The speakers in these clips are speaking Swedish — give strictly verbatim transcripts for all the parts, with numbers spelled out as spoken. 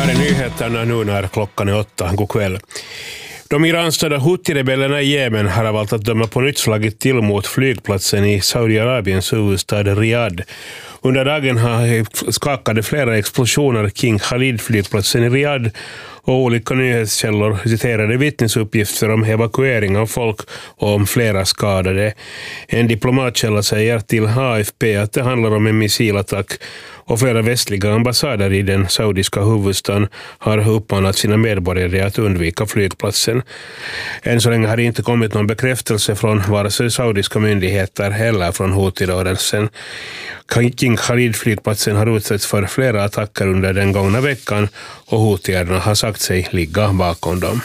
här är nyheterna nu när klockan är åtta. God kväll. De iranstörda Houthi-rebellerna i Jemen har valt att döma på nytt slagit till mot flygplatsen i Saudiarabiens huvudstad Riyadh. Under dagen har skakade flera explosioner kring Khalid-flygplatsen i Riyadh och olika nyhetskällor citerade vittnesuppgifter om evakuering av folk och om flera skadade. En diplomatkälla säger till A F P att det handlar om en missilattack och flera västliga ambassader i den saudiska huvudstaden har uppmanat sina medborgare att undvika flygplatsen. Än så länge har det inte kommit någon bekräftelse från vare sig saudiska myndigheter eller från Houthi-rörelsen. King Khalid-flygplatsen har utsatts för flera attacker under den gångna veckan och Houthierna har sagt sig ligga bakom dem.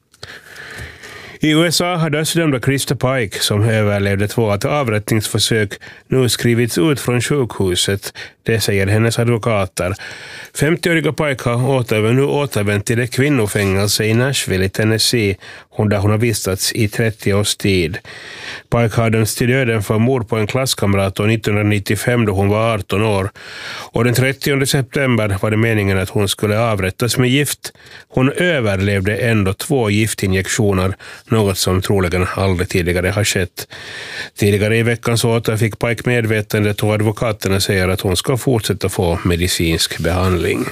I U S A har dödsdömda Krista Pike, som överlevde två avrättningsförsök, nu skrivits ut från sjukhuset. Det säger hennes advokater. femtioåriga Pike har åter, nu återvänt till det kvinnofängelse i Nashville i Tennessee, där hon har vistats i trettio års tid. Pike har dömts till döden för mord på en klasskamrat år nittonhundranittiofem då hon var arton år. Och den trettionde september var det meningen att hon skulle avrättas med gift. Hon överlevde ändå två giftinjektioner, något som troligen aldrig tidigare har skett. Tidigare i veckan så återfick Pike medvetandet och advokaterna säger att hon ska fortsätta få medicinsk behandling.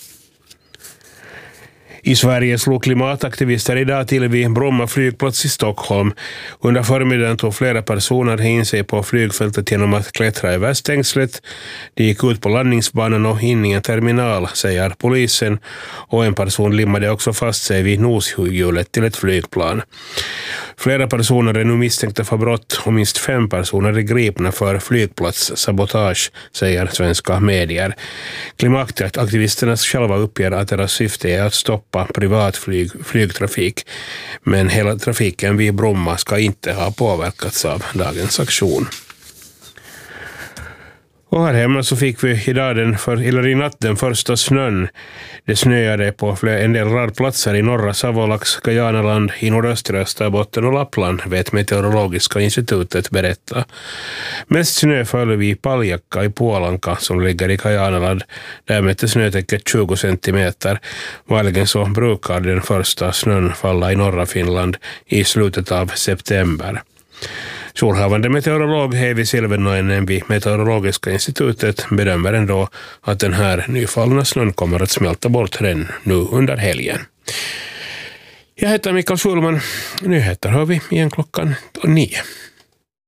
I Sverige slog klimataktivister idag till vid Bromma flygplats i Stockholm. Under förmiddagen tog flera personer in sig på flygfältet genom att klättra över stängslet. De gick ut på landningsbanan och in i en terminal, säger polisen. Och en person limmade också fast sig vid noshjulet till ett flygplan. Flera personer är nu misstänkta för brott och minst fem personer är gripna för flygplatssabotage, säger svenska medier. Klimataktivisterna själva uppger att deras syfte är att stoppa privatflyg, flygtrafik, men hela trafiken vid Bromma ska inte ha påverkats av dagens aktion. Och här hemma så fick vi idag den för, eller i natt den första snön. Det snöade på en del radplatser i norra Savolax, Guyanaland, i nordöstra Österbotten och Lappland, vet Meteorologiska institutet berätta. Mest snö föll vi i Paljakka i Puolanka som ligger i Guyanaland. Där mätte snötäcket tjugo centimeter. Vanligen så brukar den första snön falla i norra Finland i slutet av september. Jourhavande meteorolog Hevi Silvennoinen vid Meteorologiska institutet bedömer ändå att den här nyfallna snön kommer att smälta bort redan nu under helgen. Jag heter Mikael Schulman. Nyheter har vi igen klockan nio.